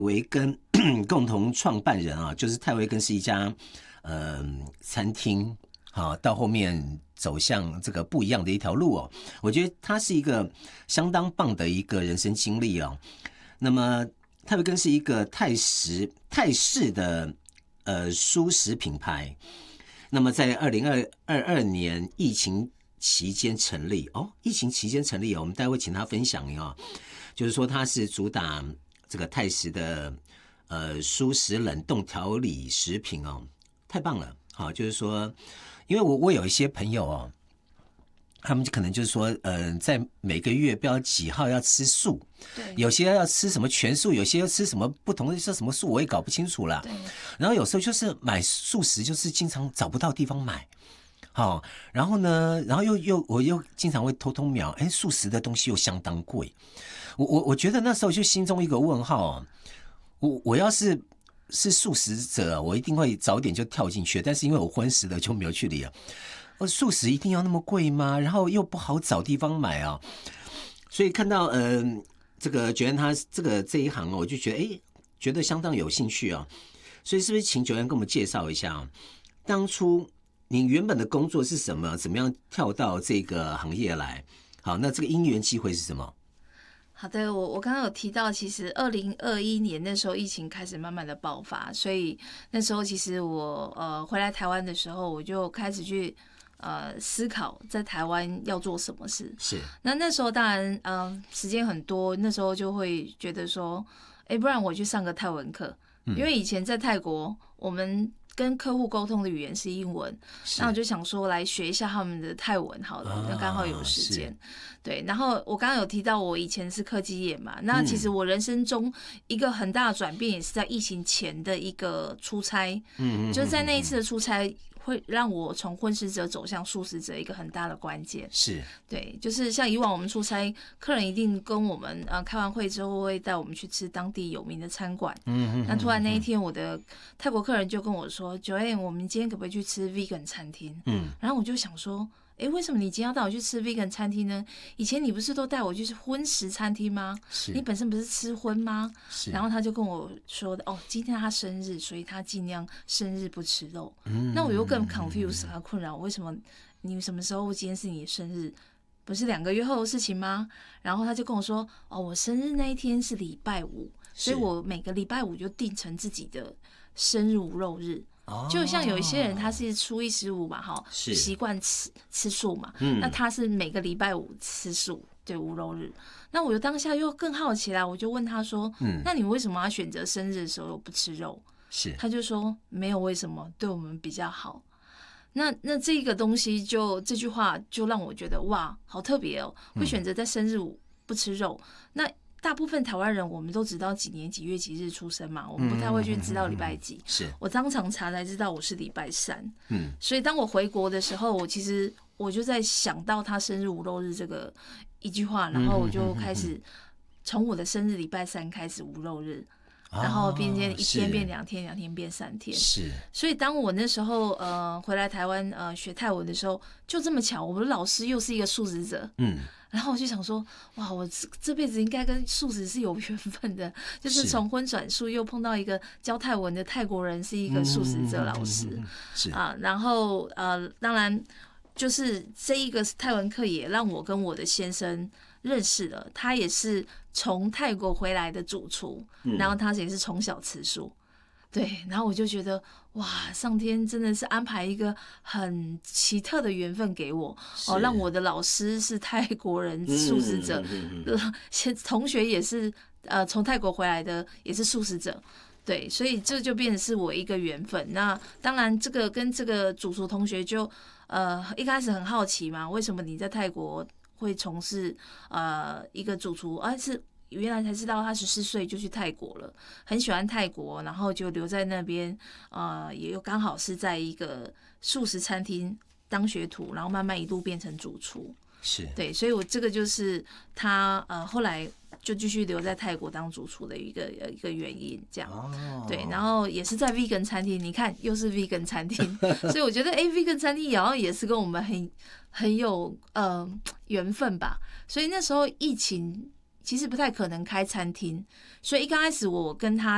维根共同创办人啊，就是泰维根是一家餐厅，好，到后面走向这个不一样的一条路哦。我觉得他是一个相当棒的一个人生经历哦。那么泰维根是一个泰式的蔬食品牌，那么在2022年疫情期间成立哦，疫情期间成立哦，我们待会请他分享哦，就是说他是主打这个泰食的蔬食冷冻调理食品哦，太棒了。好，就是说，因为我有一些朋友哦，他们可能就是说，在每个月不知道几号要吃素， 对， 有些要吃什么全素，有些要吃什么不同的是什么素，我也搞不清楚啦。 对， 然后有时候就是买素食，就是经常找不到地方买。好，然后呢，然后我又经常会偷偷瞄，哎，素食的东西又相当贵。我觉得那时候就心中一个问号哦，我要是素食者，我一定会早点就跳进去，但是因为我荤食的就没有去理了。素食一定要那么贵吗？然后又不好找地方买啊，所以看到这个九安他这一行我就觉得相当有兴趣啊。所以是不是请九安跟我们介绍一下啊？当初你原本的工作是什么？怎么样跳到这个行业来？好，那这个因缘机会是什么？ 好的，我刚刚有提到，其实2021年那时候疫情开始慢慢的爆发，所以那时候其实我回来台湾的时候，我就开始去思考在台湾要做什么事。 是， 那时候当然时间很多，那时候就会觉得说，不然我去上个泰文课，因为以前在泰国我们跟客户沟通的语言是英文，那我就想说来学一下他们的泰文好了，那刚好有时间。对，然后我刚刚有提到我以前是科技业嘛，那其实我人生中一个很大的转变也是在疫情前的一个出差，就是在那一次的出差会让我从荤食者走向素食者一个很大的关键。 是， 对，就是像以往我们出差，客人一定跟我们开完会之后会带我们去吃当地有名的餐馆。那突然那一天，我的泰国客人就跟我说：“Joanne，我们今天可不可以去吃 vegan 餐厅？”然后我就想说，为什么你今天要带我去吃 vegan 餐厅呢？以前你不是都带我去吃荤食餐厅吗？你本身不是吃荤吗？然后他就跟我说的，今天他生日，所以他尽量生日不吃肉。那我又更 confused 和困扰，为什么你什么时候今天是你的生日？不是2个月后的事情吗？然后他就跟我说，我生日那一天是礼拜五，所以我每个礼拜五就定成自己的生日无肉日。就像有一些人他是初一15嘛，习惯吃素嘛，那他是每个礼拜五吃素，对，无肉日。那我当下又更好奇啦，我就问他说，那你为什么要选择生日的时候不吃肉？他就说没有为什么，对我们比较好。那这个东西这句话就让我觉得哇，好特别哦，会选择在生日不吃肉。那大部分台湾人我们都知道几年几月几日出生嘛，我们不太会去知道礼拜几。我当场查才知道我是礼拜3。所以当我回国的时候，我就在想到他生日无肉日这个一句话，然后我就开始从我的生日礼拜3开始无肉日。然后变成1天变2天，2天变3天。所以当我那时候回来台湾学泰文的时候，就这么巧，我的老师又是一个素食者。然后我就想说，哇，我这辈子应该跟素食是有缘分的，就是从荤转素，又碰到一个教泰文的泰国人，是一个素食者老师。然后当然就是这一个泰文课也让我跟我的先生认识了，他也是从泰国回来的主厨，然后他也是从小吃素。对，然后我就觉得哇，上天真的是安排一个很奇特的缘分给我让我的老师是泰国人素食者，同学也是从泰国回来的也是素食者。对，所以这就变成是我一个缘分。那当然这个跟这个主厨同学就一开始很好奇嘛，为什么你在泰国会从事一个主厨，是原来才知道他14岁就去泰国了，很喜欢泰国，然后就留在那边，也又刚好是在一个素食餐厅当学徒，然后慢慢一路变成主厨。对，所以我这个就是他后来就继续留在泰国当主厨的一个原因，这样。对，然后也是在 vegan 餐厅，你看又是 vegan 餐厅，所以我觉得vegan 餐厅好像也是跟我们很有缘分吧。所以那时候疫情其实不太可能开餐厅，所以一刚开始我跟他